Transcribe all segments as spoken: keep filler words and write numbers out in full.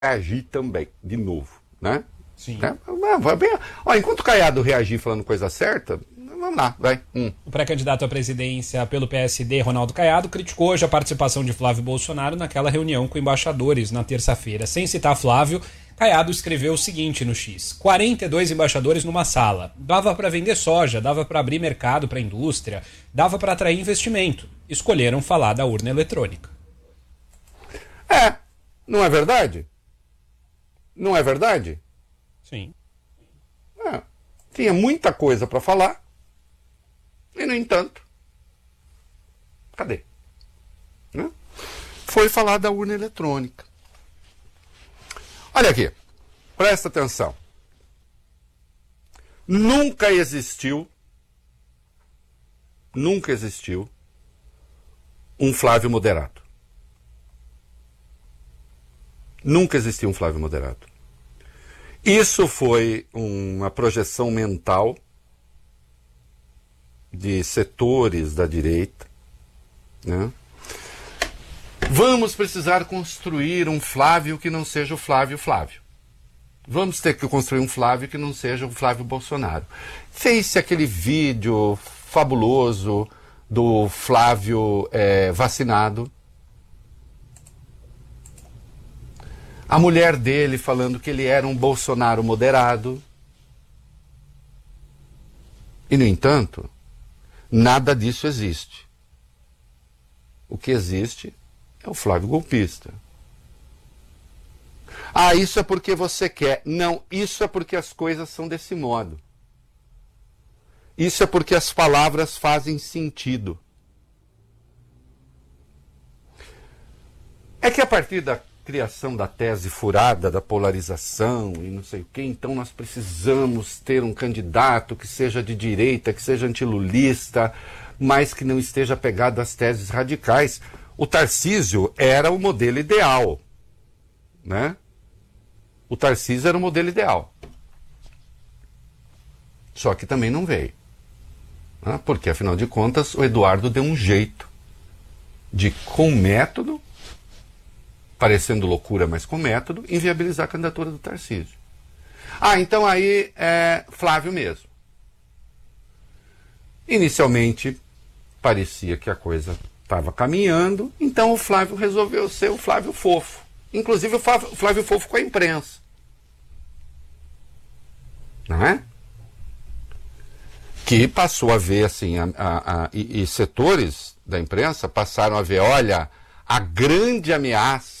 reagir também, de novo, né? Sim. Né? Vai bem. Ó, enquanto o Caiado reagir falando coisa certa, vamos lá, vai. Hum. O pré-candidato à presidência pelo P S D, Ronaldo Caiado, criticou hoje a participação de Flávio Bolsonaro naquela reunião com embaixadores na terça-feira. Sem citar Flávio, Caiado escreveu o seguinte no X: quarenta e dois embaixadores numa sala. Dava para vender soja, dava para abrir mercado para a indústria, dava para atrair investimento. Escolheram falar da urna eletrônica. É, não é verdade? Não é verdade? Sim. É, tinha muita coisa para falar e, no entanto, cadê? Né? Foi falar da urna eletrônica. Olha aqui, presta atenção. Nunca existiu, nunca existiu um Flávio moderado. Nunca existiu um Flávio moderado. Isso foi uma projeção mental de setores da direita, né? Vamos precisar construir um Flávio que não seja o Flávio Flávio. Vamos ter que construir um Flávio que não seja o Flávio Bolsonaro. Fez-se aquele vídeo fabuloso do Flávio é, vacinado. A mulher dele falando que ele era um Bolsonaro moderado. E, no entanto, nada disso existe. O que existe é o Flávio golpista. Ah, isso é porque você quer. Não, isso é porque as coisas são desse modo. Isso é porque as palavras fazem sentido. É que a partir da criação da tese furada, da polarização e não sei o quê, então nós precisamos ter um candidato que seja de direita, que seja antilulista, mas que não esteja apegado às teses radicais. O Tarcísio era o modelo ideal, né? O Tarcísio era o modelo ideal. Só que também não veio. Né? Porque, afinal de contas, o Eduardo deu um jeito de, com método, parecendo loucura, mas com método, inviabilizar a candidatura do Tarcísio. Ah, então aí é Flávio mesmo. Inicialmente, parecia que a coisa estava caminhando, então o Flávio resolveu ser o Flávio Fofo. Inclusive o Flávio, o Flávio Fofo com a imprensa. Não é? Que passou a ver, assim, a, a, a, e, e setores da imprensa passaram a ver, olha, a grande ameaça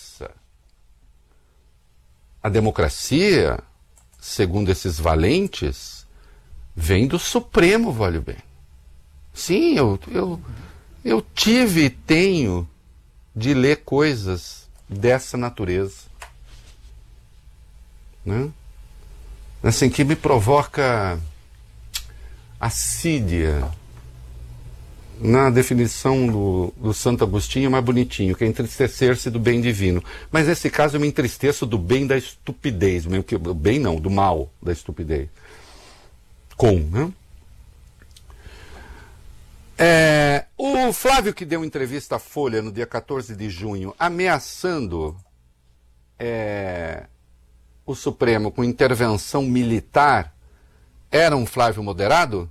à democracia, segundo esses valentes, vem do Supremo, vale bem. Sim, eu, eu, eu tive e tenho de ler coisas dessa natureza. Né? Assim, que me provoca assídia. Na definição do, do Santo Agostinho é mais bonitinho, que é entristecer-se do bem divino. Mas nesse caso eu me entristeço do bem da estupidez, mesmo que o bem não, do mal da estupidez. Com, né? É, o Flávio, que deu entrevista à Folha no dia quatorze de junho, ameaçando é, o Supremo com intervenção militar, era um Flávio moderado?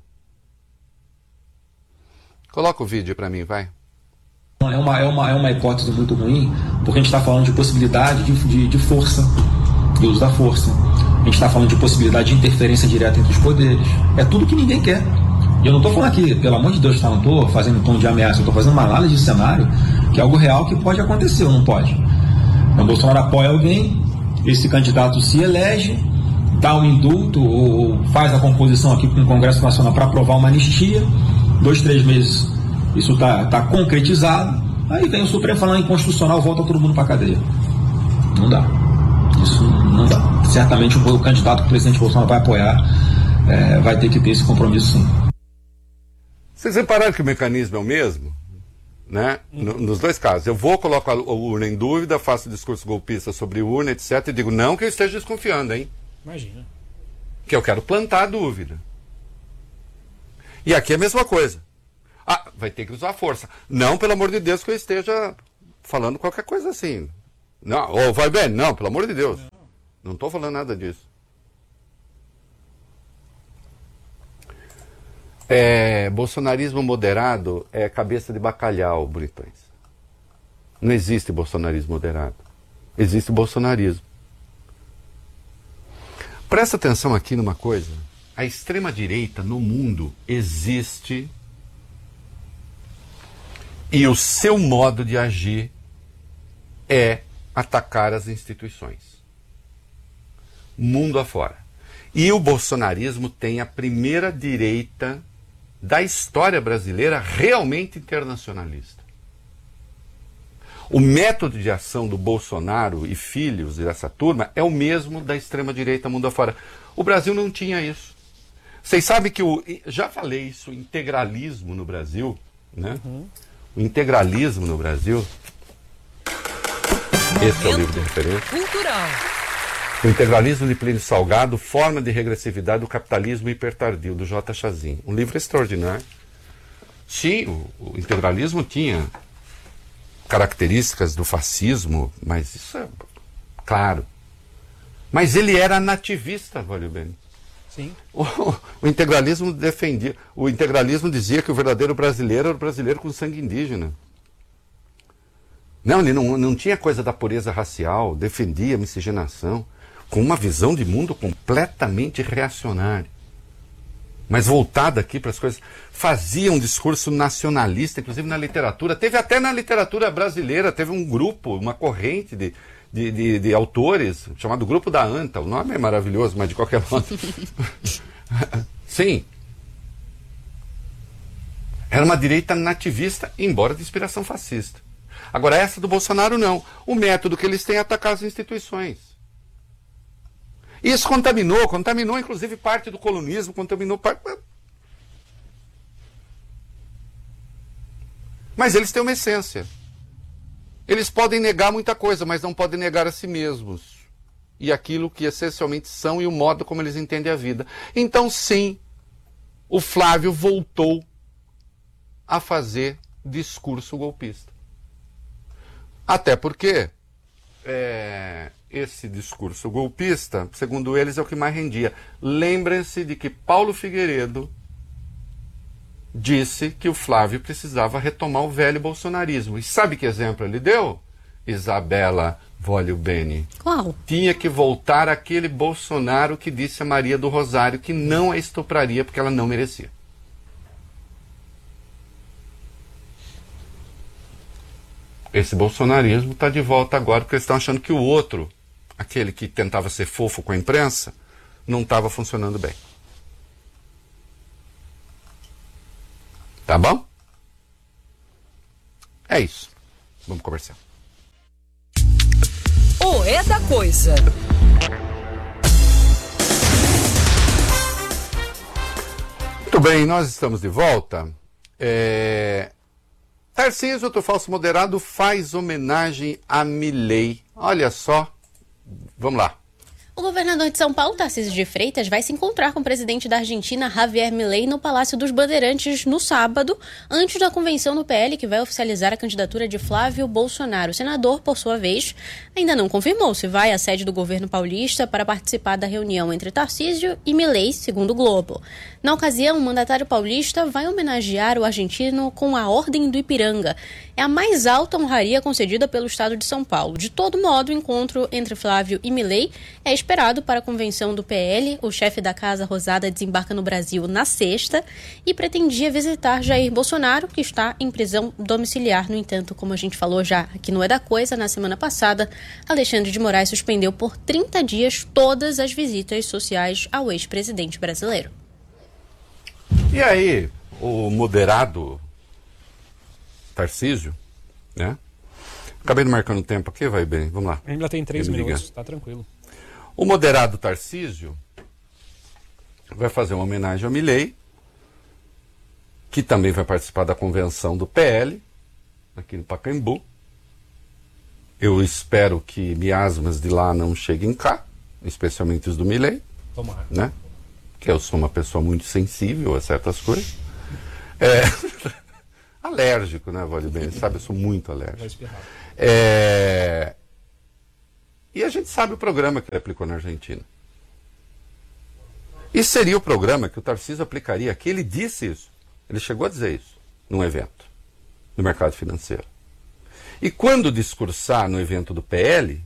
Coloca o vídeo para mim, vai. É uma, é, uma, é uma hipótese muito ruim, porque a gente está falando de possibilidade de, de, de força, de uso da força. A gente está falando de possibilidade de interferência direta entre os poderes. É tudo que ninguém quer. E eu não estou falando aqui, pelo amor de Deus, tá? Não estou fazendo tom de ameaça, eu estou fazendo uma análise de cenário, que é algo real que pode acontecer ou não pode. Então, o Bolsonaro apoia alguém, esse candidato se elege, dá um indulto ou faz a composição aqui com o Congresso Nacional para aprovar uma anistia. Dois, três meses, isso está tá concretizado. Aí vem o Supremo falando inconstitucional, volta todo mundo para a cadeia. Não dá. Isso não dá. Certamente o, o candidato que o presidente Bolsonaro vai apoiar é, vai ter que ter esse compromisso, sim. Vocês repararam que o mecanismo é o mesmo? Né? No, nos dois casos. Eu vou colocar a urna em dúvida, faço discurso golpista sobre urna, etcétera, e digo, não que eu esteja desconfiando, hein? Imagina. Que eu quero plantar a dúvida. E aqui é a mesma coisa. Ah, vai ter que usar a força. Não, pelo amor de Deus, que eu esteja falando qualquer coisa assim. Não, oh, vai bem, não, pelo amor de Deus. Não estou falando nada disso. É, bolsonarismo moderado é cabeça de bacalhau, Britões. Não existe bolsonarismo moderado. Existe bolsonarismo. Presta atenção aqui numa coisa. A extrema-direita no mundo existe e o seu modo de agir é atacar as instituições. Mundo afora. E o bolsonarismo tem a primeira direita da história brasileira realmente internacionalista. O método de ação do Bolsonaro e filhos e dessa turma é o mesmo da extrema-direita mundo afora. O Brasil não tinha isso. Vocês sabem que o... Já falei isso, o integralismo no Brasil, né? Uhum. O integralismo no Brasil... Esse é o livro de referência. Cultural. O integralismo de Plínio Salgado, forma de regressividade do capitalismo hipertardio, do J. Chazin. Um livro extraordinário. Sim, o, o integralismo tinha características do fascismo, mas isso é claro. Mas ele era nativista, Valio Bene. Sim. O, o integralismo defendia, o integralismo dizia que o verdadeiro brasileiro era o brasileiro com sangue indígena. Não, ele não, não tinha coisa da pureza racial, defendia a miscigenação, com uma visão de mundo completamente reacionária. Mas voltada aqui para as coisas, fazia um discurso nacionalista, inclusive na literatura. Teve até na literatura brasileira, teve um grupo, uma corrente de, de, de, de autores, chamado Grupo da Anta. O nome é maravilhoso, mas de qualquer modo... Sim. Era uma direita nativista, embora de inspiração fascista. Agora, essa do Bolsonaro, não. O método que eles têm é atacar as instituições. Isso contaminou, contaminou inclusive parte do colonismo, contaminou parte... Mas eles têm uma essência. Eles podem negar muita coisa, mas não podem negar a si mesmos. E aquilo que essencialmente são e o modo como eles entendem a vida. Então, sim, o Flávio voltou a fazer discurso golpista. Até porque é, esse discurso golpista, segundo eles, é o que mais rendia. Lembrem-se de que Paulo Figueiredo disse que o Flávio precisava retomar o velho bolsonarismo. E sabe que exemplo ele deu? Isabela Valio Bene. Qual? Tinha que voltar aquele Bolsonaro que disse a Maria do Rosário que não a estupraria porque ela não merecia. Esse bolsonarismo está de volta agora porque eles estão achando que o outro, aquele que tentava ser fofo com a imprensa, não estava funcionando bem. Tá bom? É isso. Vamos conversar. O É da Coisa. Muito bem, nós estamos de volta. É... Tarcísio, outro falso moderado, faz homenagem a Milei. Olha só. Vamos lá. O governador de São Paulo, Tarcísio de Freitas, vai se encontrar com o presidente da Argentina, Javier Milei, no Palácio dos Bandeirantes no sábado, antes da convenção do P L, que vai oficializar a candidatura de Flávio Bolsonaro. O senador, por sua vez, ainda não confirmou se vai à sede do governo paulista para participar da reunião entre Tarcísio e Milei, segundo o Globo. Na ocasião, o mandatário paulista vai homenagear o argentino com a Ordem do Ipiranga. É a mais alta honraria concedida pelo estado de São Paulo. De todo modo, o encontro entre Flávio e Milei é esperado para a convenção do P L. O chefe da Casa Rosada desembarca no Brasil na sexta e pretendia visitar Jair Bolsonaro, que está em prisão domiciliar. No entanto, como a gente falou já aqui no É da Coisa, na semana passada, Alexandre de Moraes suspendeu por trinta dias todas as visitas sociais ao ex-presidente brasileiro. E aí, o moderado Tarcísio, né? Acabei de marcando o tempo aqui, vai bem, vamos lá. Ainda tem três minutos, tá tranquilo. O moderado Tarcísio vai fazer uma homenagem ao Milei, que também vai participar da convenção do P L, aqui no Pacaembu. Eu espero que miasmas de lá não cheguem cá, especialmente os do Milei, Tomara. né? Que eu sou uma pessoa muito sensível a certas coisas. É... alérgico, né, Valio Bene? Sabe, eu sou muito alérgico. É... E a gente sabe o programa que ele aplicou na Argentina. Isso seria o programa que o Tarcísio aplicaria aqui. Ele disse isso. Ele chegou a dizer isso num evento do mercado financeiro. E quando discursar no evento do P L,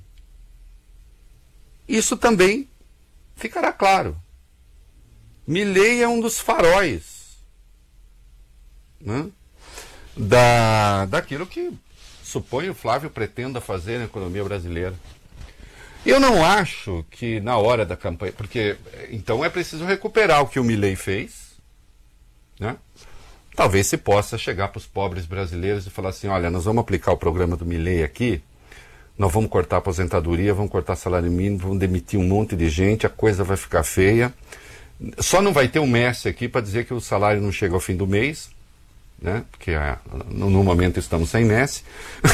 isso também ficará claro. Milei é um dos faróis, né, da, daquilo que suponho o Flávio pretenda fazer na economia brasileira. Eu não acho que na hora da campanha, porque então é preciso recuperar o que o Milei fez, né? Talvez se possa chegar para os pobres brasileiros e falar assim, olha, nós vamos aplicar o programa do Milei aqui, nós vamos cortar a aposentadoria, vamos cortar salário mínimo, vamos demitir um monte de gente, a coisa vai ficar feia. Só não vai ter um Messi aqui para dizer que o salário não chega ao fim do mês, né? Porque ah, no, no momento estamos sem Messi.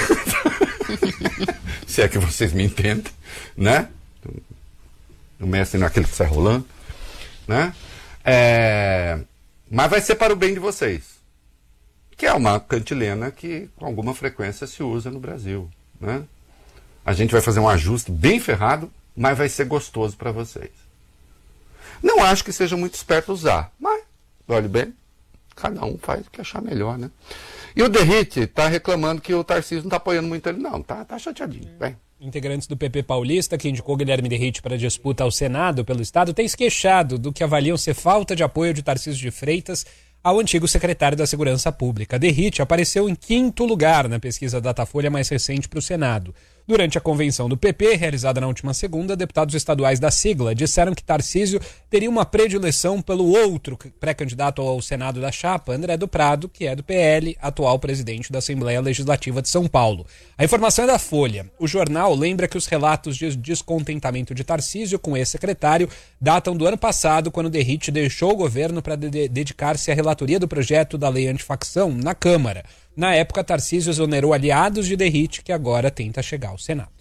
Se é que vocês me entendem, né? O Messi não é aquele que sai rolando, né? É... Mas vai ser para o bem de vocês. Que é uma cantilena que com alguma frequência se usa no Brasil, né? A gente vai fazer um ajuste bem ferrado, mas vai ser gostoso para vocês. Não acho que seja muito esperto usar, mas, olhe bem, cada um faz o que achar melhor, né? E o Derrite está reclamando que o Tarcísio não está apoiando muito ele, não. Tá, tá chateadinho, bem. Integrantes do P P paulista, que indicou Guilherme Derrite para disputa ao Senado pelo Estado, têm se queixado do que avaliam ser falta de apoio de Tarcísio de Freitas ao antigo secretário da Segurança Pública. Derrite apareceu em quinto lugar na pesquisa Datafolha mais recente para o Senado. Durante a convenção do P P, realizada na última segunda, deputados estaduais da sigla disseram que Tarcísio teria uma predileção pelo outro pré-candidato ao Senado da chapa, André do Prado, que é do P L, atual presidente da Assembleia Legislativa de São Paulo. A informação é da Folha. O jornal lembra que os relatos de descontentamento de Tarcísio com esse secretário datam do ano passado, quando Derrite deixou o governo para de- dedicar-se à relatoria do projeto da lei antifacção na Câmara. Na época, Tarcísio exonerou aliados de Derrite, que agora tenta chegar ao Senado.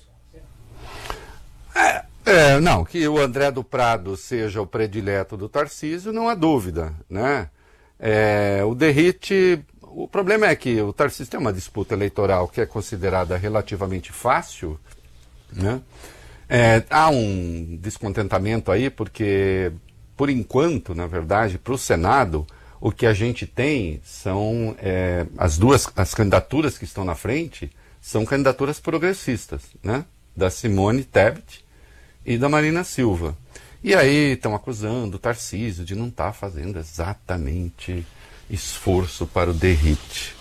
É, é, não, que o André do Prado seja o predileto do Tarcísio, não há dúvida, né? É, o Derrite, o problema é que o Tarcísio tem uma disputa eleitoral que é considerada relativamente fácil, né? É, há um descontentamento aí, porque, por enquanto, na verdade, para o Senado, o que a gente tem são é, as duas, as candidaturas que estão na frente são candidaturas progressistas, né? Da Simone Tebet e da Marina Silva. E aí estão acusando o Tarcísio de não estar fazendo exatamente esforço para o Derrite.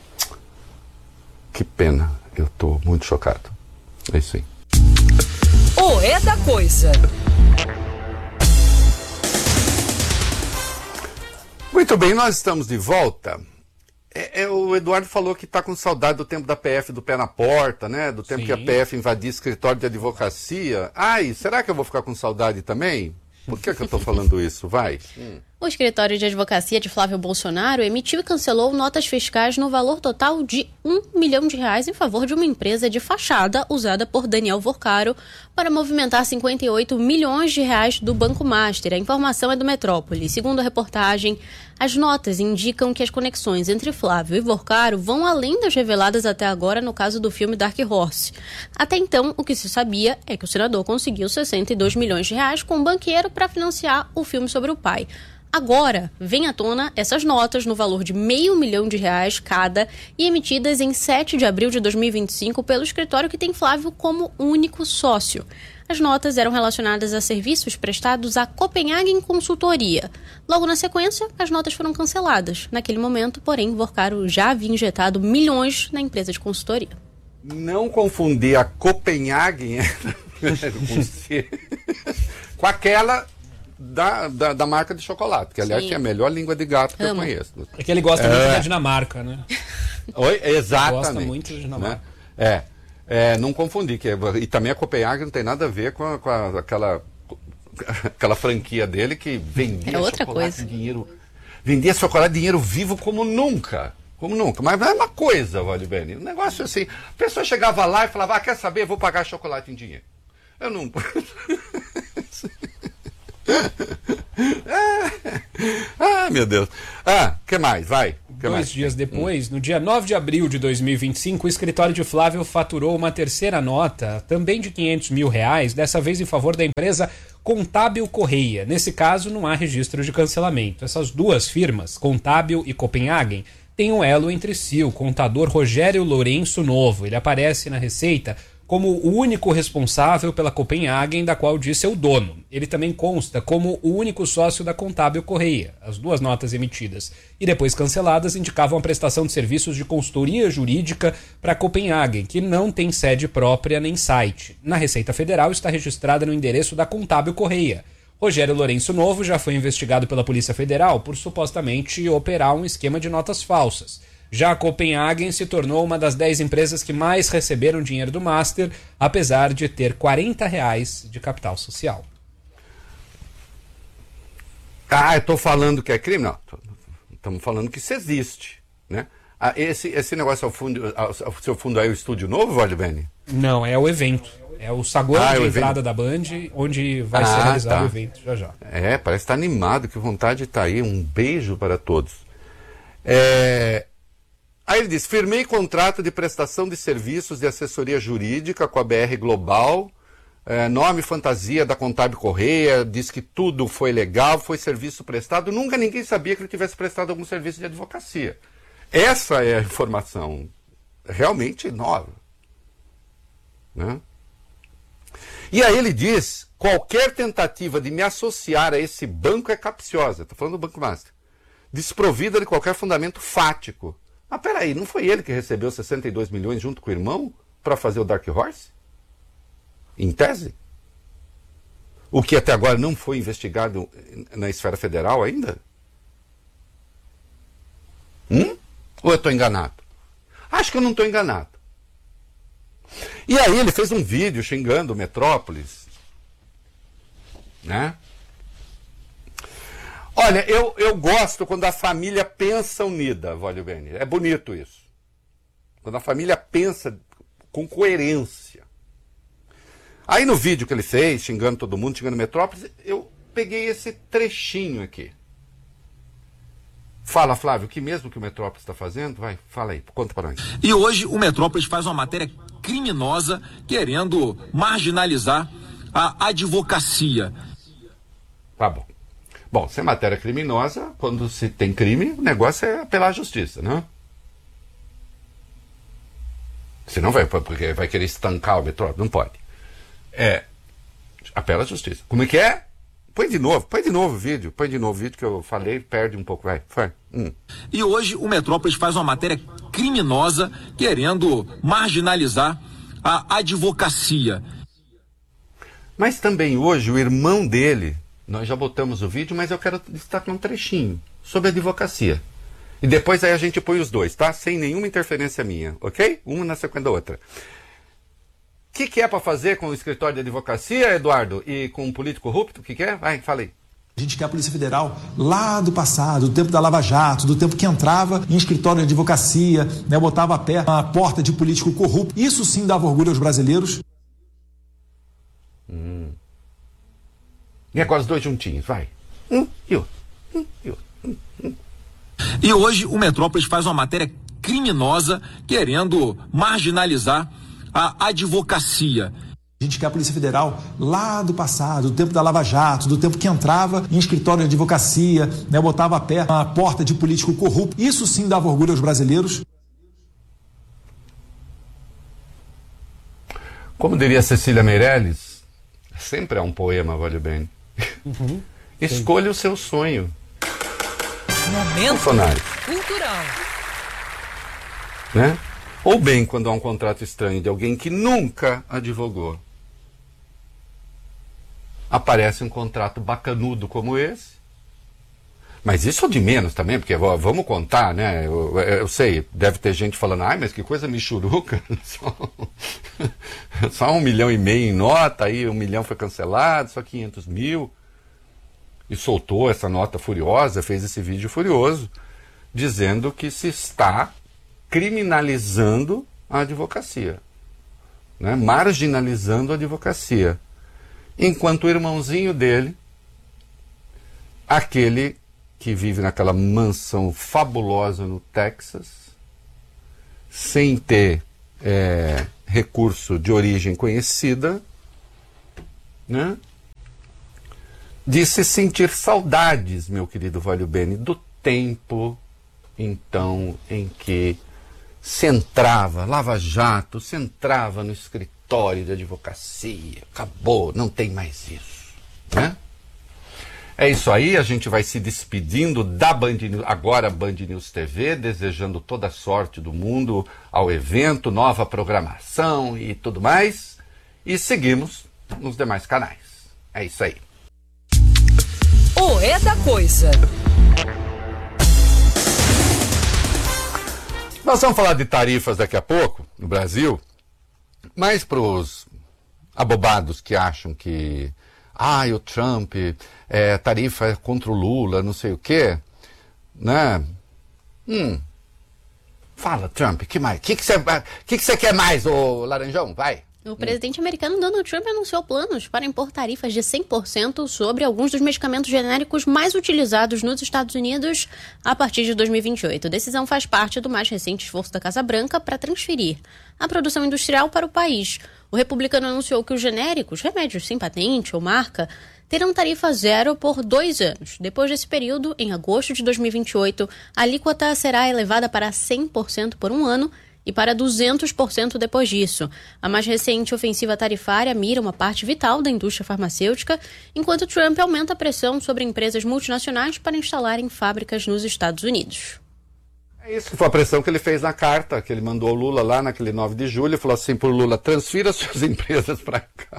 Que pena, eu estou muito chocado. É isso aí. O É da Coisa. Muito bem, nós estamos de volta. É, é, o Eduardo falou que está com saudade do tempo da P F do pé na porta, né? Do tempo Sim. que a P F invadia escritório de advocacia. Ai, será que eu vou ficar com saudade também? Por que, que eu estou falando isso? Vai. Hum. O escritório de advocacia de Flávio Bolsonaro emitiu e cancelou notas fiscais no valor total de um milhão de reais em favor de uma empresa de fachada usada por Daniel Vorcaro para movimentar cinquenta e oito milhões de reais do Banco Master. A informação é do Metrópole. Segundo a reportagem, as notas indicam que as conexões entre Flávio e Vorcaro vão além das reveladas até agora no caso do filme Dark Horse. Até então, o que se sabia é que o senador conseguiu sessenta e dois milhões de reais com um banqueiro para financiar o filme sobre o pai. Agora, vem à tona essas notas no valor de meio milhão de reais cada e emitidas em sete de abril de dois mil e vinte e cinco pelo escritório que tem Flávio como único sócio. As notas eram relacionadas a serviços prestados à Copenhagen Consultoria. Logo na sequência, as notas foram canceladas. Naquele momento, porém, Vorcaro já havia injetado milhões na empresa de consultoria. Não confundir a Copenhagen com, C, com aquela da, da, da marca de chocolate, que aliás é a melhor língua de gato que Amo. eu conheço. É que ele gosta É. muito da Dinamarca, né? Oi? Exatamente. Gosta muito da Dinamarca. Né? É, é, não confundir. Que é, e também a Copenhagen não tem nada a ver com, a, com a, aquela, aquela franquia dele que vendia É outra chocolate coisa. dinheiro. Vendia chocolate dinheiro vivo como nunca. Como nunca. Mas não é uma coisa, Vale Bene. Um negócio assim. A pessoa chegava lá e falava, ah, quer saber? Vou pagar chocolate em dinheiro. Eu não. ah, meu Deus. Ah, o que mais? Vai. Que Dois mais? dias depois, hum. no dia nove de abril de dois mil e vinte e cinco, o escritório de Flávio faturou uma terceira nota, também de quinhentos mil reais, dessa vez em favor da empresa Contábil Correia. Nesse caso, não há registro de cancelamento. Essas duas firmas, Contábil e Copenhagen, têm um elo entre si, o contador Rogério Lourenço Novo. Ele aparece na Receita como o único responsável pela Copenhagen, da qual diz ser o dono. Ele também consta como o único sócio da Contábil Correia. As duas notas emitidas e depois canceladas indicavam a prestação de serviços de consultoria jurídica para a Copenhagen, que não tem sede própria nem site. Na Receita Federal está registrada no endereço da Contábil Correia. Rogério Lourenço Novo já foi investigado pela Polícia Federal por supostamente operar um esquema de notas falsas. Já a Copenhagen se tornou uma das dez empresas que mais receberam dinheiro do Master, apesar de ter quarenta reais de capital social. Ah, eu estou falando que é crime? Não, estamos falando que isso existe, né? Ah, esse, esse negócio é o fundo, o seu fundo aí, o Estúdio Novo, Valde Bene? Não, é o evento. É o saguão ah, de é entrada evento. da Band, onde vai ah, ser realizado tá. o evento já já. É, parece estar animado, que vontade está aí. Um beijo para todos. É... Aí ele diz, firmei contrato de prestação de serviços de assessoria jurídica com a B R Global, é, nome fantasia da Contábil Correia, diz que tudo foi legal, foi serviço prestado. Nunca ninguém sabia que ele tivesse prestado algum serviço de advocacia. Essa é a informação realmente nova, né? E aí ele diz, qualquer tentativa de me associar a esse banco é capciosa, estou falando do Banco Master, desprovida de qualquer fundamento fático. Mas peraí, não foi ele que recebeu sessenta e dois milhões junto com o irmão para fazer o Dark Horse? Em tese? O que até agora não foi investigado na esfera federal ainda? Hum? Ou eu estou enganado? Acho que eu não estou enganado. E aí ele fez um vídeo xingando o Metrópolis, né? Olha, eu, eu gosto quando a família pensa unida, Valde Bene. É bonito isso. Quando a família pensa com coerência. Aí no vídeo que ele fez, xingando todo mundo, xingando Metrópolis, eu peguei esse trechinho aqui. Fala, Flávio, o que mesmo que o Metrópolis está fazendo? Vai, fala aí, conta para nós. E hoje o Metrópolis faz uma matéria criminosa querendo marginalizar a advocacia. Tá bom. Bom, se é matéria criminosa, quando se tem crime, o negócio é apelar à justiça, né? Senão vai, porque vai querer estancar o Metrópolis, não pode. É, apela à justiça. Como é que é? Põe de novo, põe de novo o vídeo, põe de novo o vídeo que eu falei, perde um pouco, vai, vai. Hum. E hoje o Metrópolis faz uma matéria criminosa querendo marginalizar a advocacia. Mas também hoje o irmão dele, nós já botamos o vídeo, mas eu quero destacar um trechinho sobre advocacia. E depois aí a gente põe os dois, tá? Sem nenhuma interferência minha, ok? Uma na sequência da outra. O que, que é para fazer com o escritório de advocacia, Eduardo? E com um político corrupto? O que, que é? Vai, fala aí. A gente quer a Polícia Federal lá do passado, do tempo da Lava Jato, do tempo que entrava em escritório de advocacia, né, botava a pé na porta de político corrupto. Isso sim dava orgulho aos brasileiros. Hum. E agora os dois juntinhos, vai. Um e outro. Um e outro. Um, um. E hoje o Metrópolis faz uma matéria criminosa querendo marginalizar a advocacia. A gente quer a Polícia Federal lá do passado, do tempo da Lava Jato, do tempo que entrava em escritório de advocacia, né, botava a pé na porta de político corrupto. Isso sim dava orgulho aos brasileiros. Como diria Cecília Meirelles, sempre é um poema, Valde Bene. Uhum. Escolha o seu sonho. Momento Funcionário. cultural. Né? Ou bem quando há um contrato estranho de alguém que nunca advogou. Aparece um contrato bacanudo como esse. Mas isso é de menos também, porque vamos contar, né? Eu, eu sei, deve ter gente falando, ai, mas que coisa michuruca. Só, só um milhão e meio em nota, aí um milhão foi cancelado, só quinhentos mil. E soltou essa nota furiosa, fez esse vídeo furioso, dizendo que se está criminalizando a advocacia, né? Marginalizando a advocacia. Enquanto o irmãozinho dele, aquele que vive naquela mansão fabulosa no Texas, sem ter é, recurso de origem conhecida, né? De se sentir saudades, meu querido Valio Bene, do tempo, então, em que se entrava, Lava Jato, se entrava no escritório de advocacia, acabou, não tem mais isso, né? É isso aí, a gente vai se despedindo da Band News, agora Band News T V, desejando toda a sorte do mundo ao evento, nova programação e tudo mais, e seguimos nos demais canais. É isso aí. O É da Coisa. Nós vamos falar de tarifas daqui a pouco, no Brasil, mas para os abobados que acham que ah, o Trump, é, tarifa é contra o Lula, não sei o quê, né? Hum. Fala, Trump, que mais? O que você que que quer mais, ô Laranjão? Vai. O presidente americano Donald Trump anunciou planos para impor tarifas de cem por cento sobre alguns dos medicamentos genéricos mais utilizados nos Estados Unidos a partir de dois mil e vinte e oito. A decisão faz parte do mais recente esforço da Casa Branca para transferir a produção industrial para o país. O republicano anunciou que os genéricos, remédios sem patente ou marca, terão tarifa zero por dois anos. Depois desse período, em agosto de dois mil e vinte e oito, a alíquota será elevada para cem por cento por um ano e para duzentos por cento depois disso. A mais recente ofensiva tarifária mira uma parte vital da indústria farmacêutica, enquanto Trump aumenta a pressão sobre empresas multinacionais para instalarem fábricas nos Estados Unidos. É isso, foi a pressão que ele fez na carta, que ele mandou ao Lula lá naquele nove de julho, falou assim pro Lula, transfira suas empresas para cá.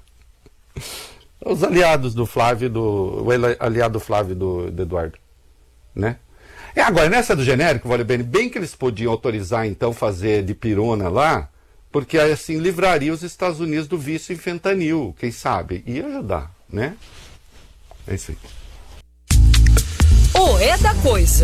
Os aliados do Flávio, do, o aliado Flávio do, do Eduardo, né? E agora, nessa do genérico, vale bem, bem que eles podiam autorizar, então, fazer de pirona lá, porque assim livraria os Estados Unidos do vício em fentanil, quem sabe? Ia ajudar, né? É isso aí. O É da Coisa.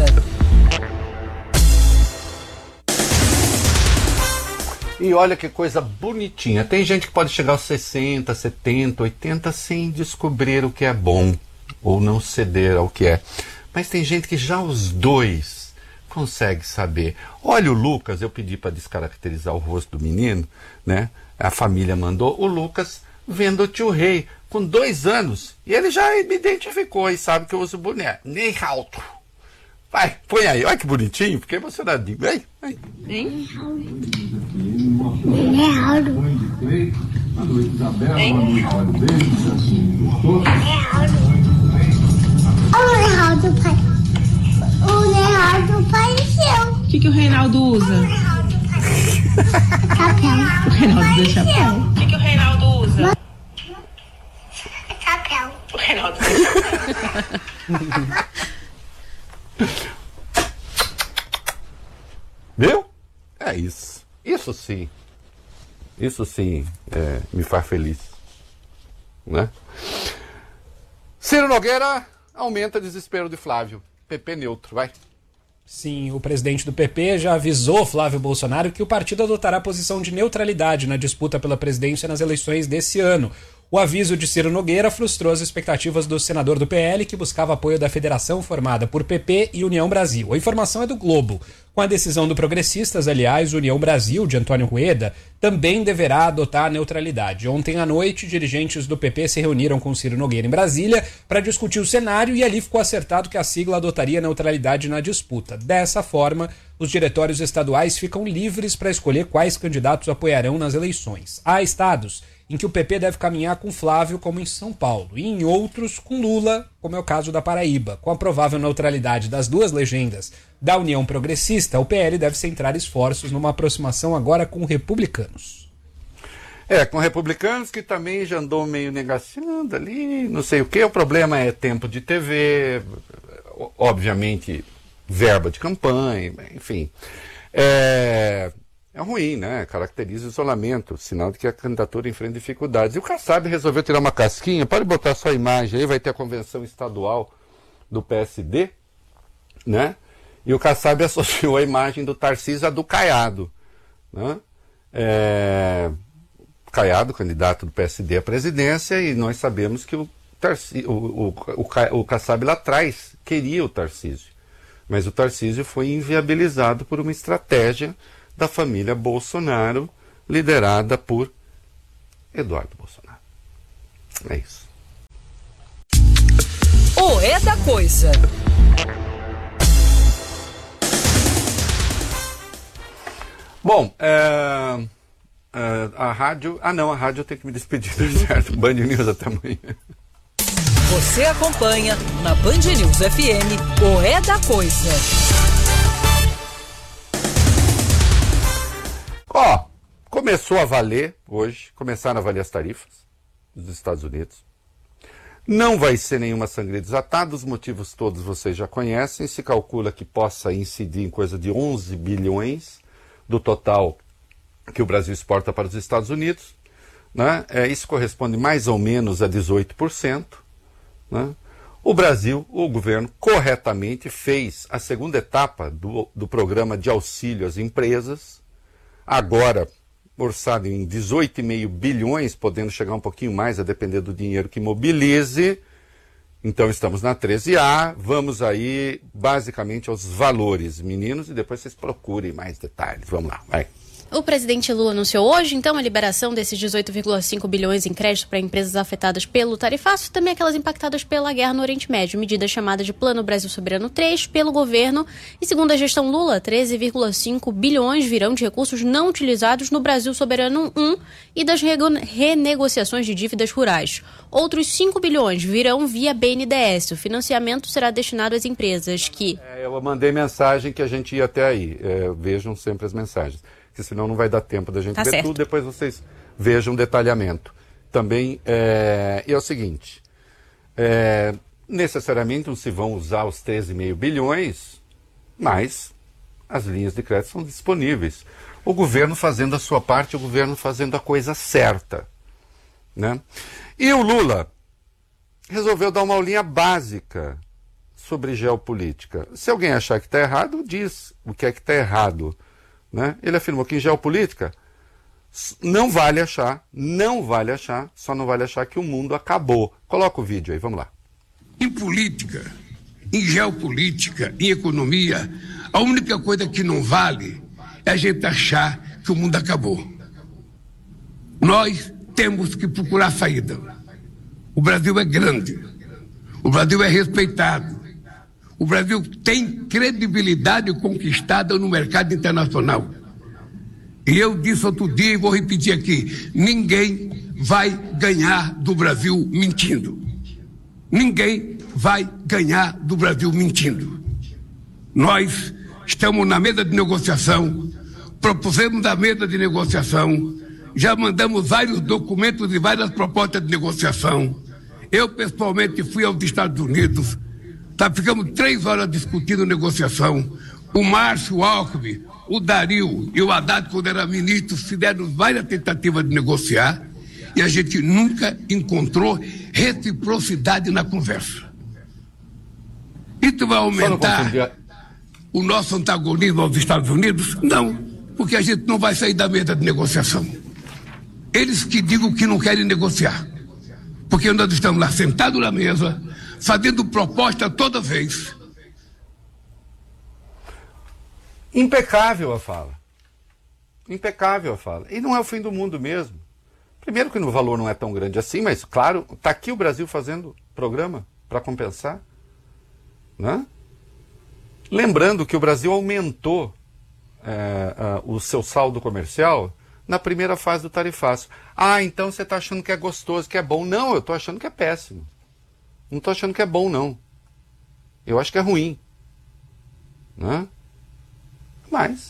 E olha que coisa bonitinha. Tem gente que pode chegar aos sessenta, setenta, oitenta sem descobrir o que é bom, ou não ceder ao que é. Mas tem gente que já aos dois consegue saber. Olha o Lucas, eu pedi para descaracterizar o rosto do menino, né? A família mandou. O Lucas vendo o Tio Rei com dois anos. E ele já me identificou e sabe que eu uso boné. Nem alto. Vai, põe aí. Olha que bonitinho. Fiquei emocionadinho. Vem, vem. Hein? Boa noite, Isabela. Boa noite, Mário. Beijo. O Reinaldo, pai. O Reinaldo apareceu. O que, que o Reinaldo usa? Chapéu. O Reinaldo usa chapéu. O que, que o Reinaldo usa? Chapéu. O Reinaldo usa chapéu. Viu? É isso. Isso sim. Isso sim é, me faz feliz. Né? Ciro Nogueira aumenta o desespero de Flávio. P P neutro, vai. Sim, o presidente do P P já avisou Flávio Bolsonaro que o partido adotará posição de neutralidade na disputa pela presidência nas eleições desse ano. O aviso de Ciro Nogueira frustrou as expectativas do senador do P L, que buscava apoio da federação formada por P P e União Brasil. A informação é do Globo. Com a decisão do Progressistas, aliás, União Brasil, de Antônio Rueda, também deverá adotar a neutralidade. Ontem à noite, dirigentes do P P se reuniram com Ciro Nogueira em Brasília para discutir o cenário e ali ficou acertado que a sigla adotaria neutralidade na disputa. Dessa forma, os diretórios estaduais ficam livres para escolher quais candidatos apoiarão nas eleições. Há estados em que o P P deve caminhar com Flávio, como em São Paulo, e em outros com Lula, como é o caso da Paraíba. Com a provável neutralidade das duas legendas da União Progressista, o P L deve centrar esforços numa aproximação agora com republicanos. É, com republicanos que também já andou meio negacionando ali, não sei o quê. O problema é tempo de T V, obviamente verba de campanha, enfim. É... É ruim, né? Caracteriza o isolamento, sinal de que a candidatura enfrenta dificuldades. E o Kassab resolveu tirar uma casquinha, pode botar sua imagem aí, vai ter a convenção estadual do P S D, né? E o Kassab associou a imagem do Tarcísio a do Caiado, né? É... Caiado, candidato do P S D à presidência, e nós sabemos que o Tarci, o, o, o, o Kassab lá atrás queria o Tarcísio, mas o Tarcísio foi inviabilizado por uma estratégia da família Bolsonaro, liderada por Eduardo Bolsonaro. É isso. O É da Coisa. Bom, é, é, a rádio... Ah, não, a rádio eu tenho que me despedir, certo? Band News até amanhã. Você acompanha na Band News F M o É da Coisa. Ó, começou a valer hoje, começaram a valer as tarifas dos Estados Unidos. Não vai ser nenhuma sangria desatada, os motivos todos vocês já conhecem. Se calcula que possa incidir em coisa de onze bilhões do total que o Brasil exporta para os Estados Unidos. Né? É, isso corresponde mais ou menos a dezoito por cento. Né? O Brasil, o governo, corretamente fez a segunda etapa do, do programa de auxílio às empresas, agora orçado em dezoito vírgula cinco bilhões, podendo chegar um pouquinho mais, a depender do dinheiro que mobilize. Então estamos na treze A, vamos aí basicamente aos valores, meninos, e depois vocês procurem mais detalhes. Vamos lá, vai. O presidente Lula anunciou hoje, então, a liberação desses dezoito vírgula cinco bilhões em crédito para empresas afetadas pelo tarifaço e também aquelas impactadas pela guerra no Oriente Médio, medida chamada de Plano Brasil Soberano três pelo governo. E segundo a gestão Lula, treze vírgula cinco bilhões virão de recursos não utilizados no Brasil Soberano um e das renegociações de dívidas rurais. Outros cinco bilhões virão via B N D E S. O financiamento será destinado às empresas que... É, eu mandei mensagem que a gente ia até aí. É, vejam sempre as mensagens, porque senão não vai dar tempo da gente tá ver certo. tudo, depois vocês vejam o detalhamento. Também é, é o seguinte, é, necessariamente não se vão usar os treze vírgula cinco bilhões, mas as linhas de crédito são disponíveis. O governo fazendo a sua parte, o governo fazendo a coisa certa. Né? E o Lula resolveu dar uma aulinha básica sobre geopolítica. Se alguém achar que está errado, diz o que é que está errado. Né? Ele afirmou que em geopolítica não vale achar, não vale achar, só não vale achar que o mundo acabou. Coloca o vídeo aí, vamos lá. Em política, em geopolítica, em economia, a única coisa que não vale é a gente achar que o mundo acabou. Nós temos que procurar saída. O Brasil é grande, o Brasil é respeitado. O Brasil tem credibilidade conquistada no mercado internacional. E eu disse outro dia e vou repetir aqui, ninguém vai ganhar do Brasil mentindo. Ninguém vai ganhar do Brasil mentindo. Nós estamos na mesa de negociação, propusemos a mesa de negociação, já mandamos vários documentos e várias propostas de negociação. Eu pessoalmente fui aos Estados Unidos. Tá, ficamos três horas discutindo negociação. O Márcio, o Alckmin, o Dario e o Haddad, quando era ministro, fizeram várias tentativas de negociar e a gente nunca encontrou reciprocidade na conversa. Isso vai aumentar o nosso antagonismo aos Estados Unidos? Não, porque a gente não vai sair da mesa de negociação. Eles que digam que não querem negociar, porque nós estamos lá sentados na mesa, fazendo proposta toda vez. Impecável a fala. Impecável a fala. E não é o fim do mundo mesmo. Primeiro que o valor não é tão grande assim, mas claro, está aqui o Brasil fazendo programa para compensar. Né? Lembrando que o Brasil aumentou é, a, o seu saldo comercial na primeira fase do tarifaço. Ah, então você está achando que é gostoso, que é bom. Não, eu estou achando que é péssimo. Não estou achando que é bom, não. Eu acho que é ruim. Né? Mas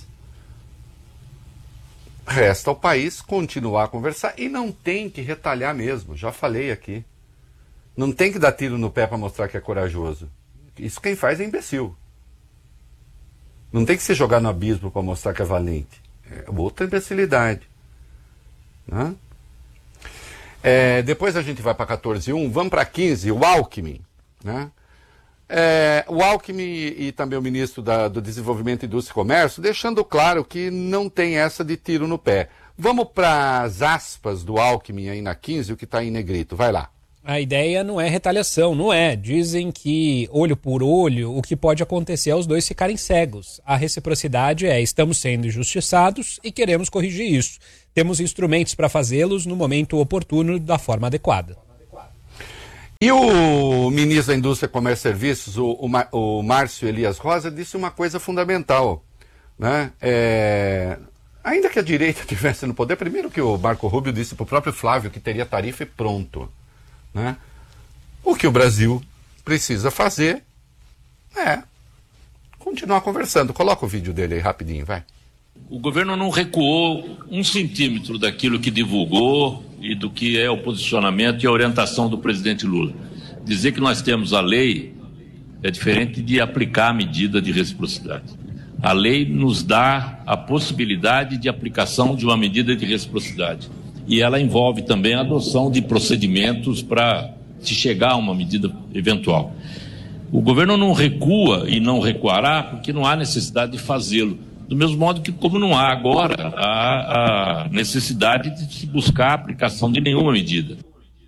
resta ao país continuar a conversar e não tem que retalhar mesmo. Já falei aqui. Não tem que dar tiro no pé para mostrar que é corajoso. Isso quem faz é imbecil. Não tem que se jogar no abismo para mostrar que é valente. É outra imbecilidade. Né? É, depois a gente vai para quatorze ponto um, vamos para quinze, o Alckmin. Né? É, o Alckmin e, e também o ministro da, do Desenvolvimento, Indústria e Comércio, deixando claro que não tem essa de tiro no pé. Vamos para as aspas do Alckmin aí na quinze, o que está em negrito. Vai lá. A ideia não é retaliação, não é. Dizem que, olho por olho, o que pode acontecer é os dois ficarem cegos. A reciprocidade é, estamos sendo injustiçados e queremos corrigir isso. Temos instrumentos para fazê-los no momento oportuno, da forma adequada. E o ministro da Indústria, Comércio e Serviços, o, o, o Márcio Elias Rosa, disse uma coisa fundamental, né? É... Ainda que a direita estivesse no poder, primeiro que o Marco Rubio disse para o próprio Flávio que teria tarifa e pronto. Né? O que o Brasil precisa fazer é continuar conversando. Coloca o vídeo dele aí rapidinho, vai. O governo não recuou um centímetro daquilo que divulgou e do que é o posicionamento e a orientação do presidente Lula. Dizer que nós temos a lei é diferente de aplicar a medida de reciprocidade. A lei nos dá a possibilidade de aplicação de uma medida de reciprocidade. E ela envolve também a adoção de procedimentos para se chegar a uma medida eventual. O governo não recua e não recuará porque não há necessidade de fazê-lo. Do mesmo modo que, como não há agora a, a necessidade de se buscar a aplicação de nenhuma medida.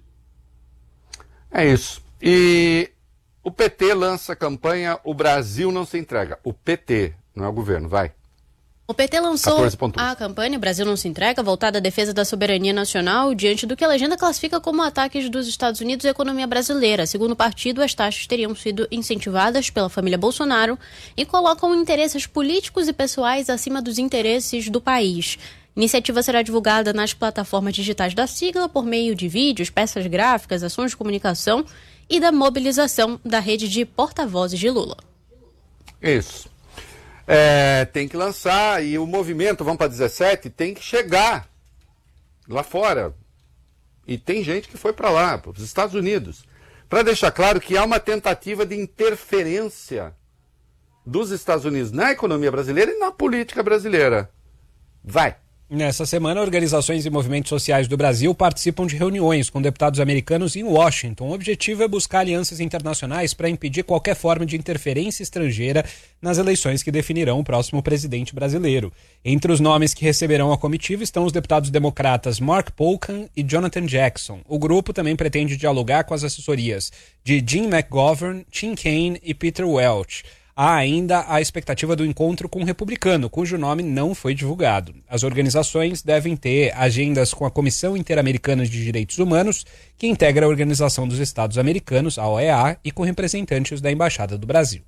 É isso. E o P T lança a campanha O Brasil Não Se Entrega. O P T, não é o governo, vai. O P T lançou a campanha O Brasil Não Se Entrega, voltada à defesa da soberania nacional, diante do que a legenda classifica como ataques dos Estados Unidos à economia brasileira. Segundo o partido, as taxas teriam sido incentivadas pela família Bolsonaro e colocam interesses políticos e pessoais acima dos interesses do país. A iniciativa será divulgada nas plataformas digitais da sigla por meio de vídeos, peças gráficas, ações de comunicação e da mobilização da rede de porta-vozes de Lula. Isso. É, tem que lançar, e o movimento, vamos para dezessete, tem que chegar lá fora. E tem gente que foi para lá, para os Estados Unidos, para deixar claro que há uma tentativa de interferência dos Estados Unidos na economia brasileira e na política brasileira. Vai. Nessa semana, organizações e movimentos sociais do Brasil participam de reuniões com deputados americanos em Washington. O objetivo é buscar alianças internacionais para impedir qualquer forma de interferência estrangeira nas eleições que definirão o próximo presidente brasileiro. Entre os nomes que receberão a comitiva estão os deputados democratas Mark Pocan e Jonathan Jackson. O grupo também pretende dialogar com as assessorias de Jim McGovern, Tim Kaine e Peter Welch. Há ainda a expectativa do encontro com um republicano, cujo nome não foi divulgado. As organizações devem ter agendas com a Comissão Interamericana de Direitos Humanos, que integra a Organização dos Estados Americanos, a O E A, e com representantes da Embaixada do Brasil.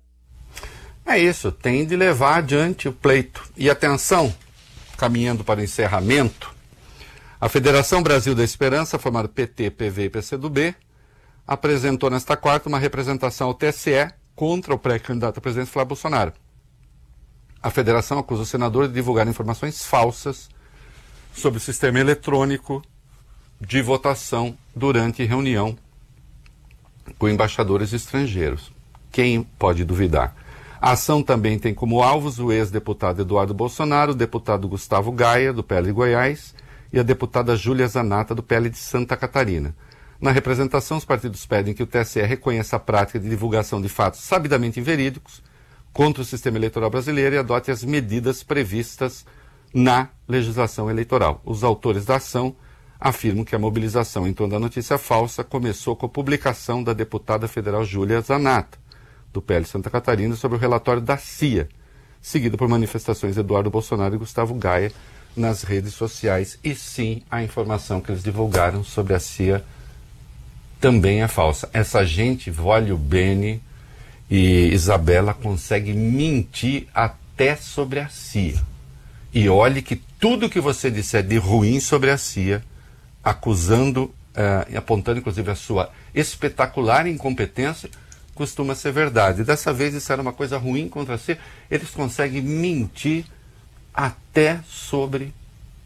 É isso, tem de levar adiante o pleito. E atenção, caminhando para o encerramento, a Federação Brasil da Esperança, formada P T, P V e P C do B, apresentou nesta quarta uma representação ao T S E contra o pré-candidato a presidente Flávio Bolsonaro. A federação acusa o senador de divulgar informações falsas sobre o sistema eletrônico de votação durante reunião com embaixadores estrangeiros. Quem pode duvidar? A ação também tem como alvos o ex-deputado Eduardo Bolsonaro, o deputado Gustavo Gaia, do P L de Goiás, e a deputada Júlia Zanata, do P L de Santa Catarina. Na representação, os partidos pedem que o T S E reconheça a prática de divulgação de fatos sabidamente inverídicos contra o sistema eleitoral brasileiro e adote as medidas previstas na legislação eleitoral. Os autores da ação afirmam que a mobilização em torno da notícia falsa começou com a publicação da deputada federal Júlia Zanata, do P L de Santa Catarina, sobre o relatório da C I A, seguido por manifestações de Eduardo Bolsonaro e Gustavo Gaia nas redes sociais. E sim, a informação que eles divulgaram sobre a C I A também é falsa. Essa gente, Vólio Bene e Isabela, consegue mentir até sobre a C I A. E olhe que tudo que você disser de ruim sobre a C I A, acusando uh, e apontando inclusive a sua espetacular incompetência, costuma ser verdade. Dessa vez disseram uma coisa ruim contra a C I A, eles conseguem mentir até sobre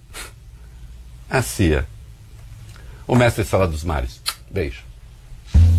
a C I A. O mestre Sala dos Mares. Beijo.